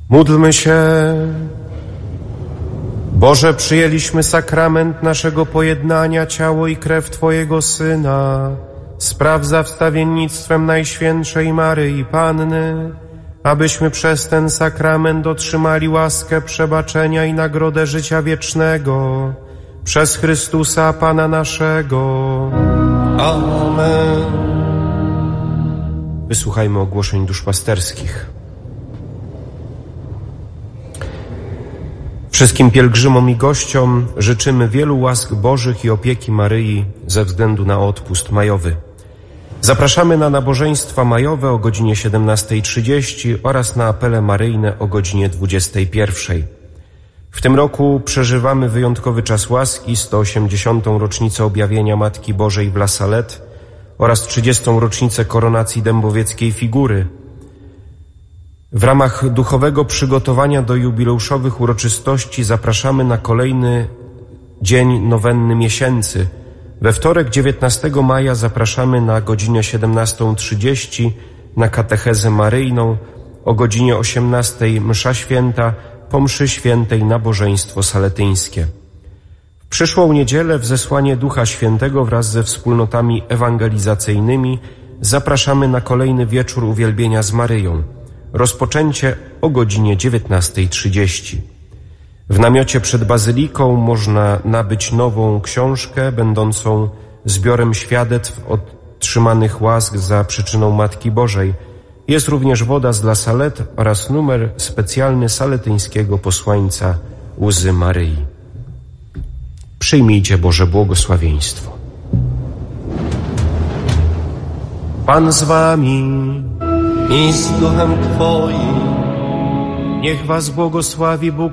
Módlmy się. Boże, przyjęliśmy sakrament naszego pojednania, ciało i krew Twojego Syna. Spraw za wstawiennictwem Najświętszej Maryi Panny, abyśmy przez ten sakrament otrzymali łaskę przebaczenia i nagrodę życia wiecznego. Przez Chrystusa Pana naszego. Amen. Wysłuchajmy ogłoszeń duszpasterskich. Wszystkim pielgrzymom i gościom życzymy wielu łask Bożych i opieki Maryi ze względu na odpust majowy. Zapraszamy na nabożeństwa majowe o godzinie 17:30 oraz na apele maryjne o godzinie 21:00. W tym roku przeżywamy wyjątkowy czas łaski, 180. rocznicę objawienia Matki Bożej w La Salette oraz 30. rocznicę koronacji dębowieckiej figury. W ramach duchowego przygotowania do jubileuszowych uroczystości zapraszamy na kolejny dzień nowenny miesięcy. We wtorek 19 maja zapraszamy na godzinę 17:30 na katechezę maryjną, o godzinie 18:00 msza święta, po mszy świętej nabożeństwo saletyńskie. W przyszłą niedzielę w zesłanie Ducha Świętego wraz ze wspólnotami ewangelizacyjnymi zapraszamy na kolejny wieczór uwielbienia z Maryją. Rozpoczęcie o godzinie 19:30. W namiocie przed bazyliką można nabyć nową książkę będącą zbiorem świadectw otrzymanych łask za przyczyną Matki Bożej. Jest również woda z La Salette oraz numer specjalny saletyńskiego posłańca Łzy Maryi. Przyjmijcie Boże błogosławieństwo. Pan z wami i z duchem Twoim. Niech was błogosławi Bóg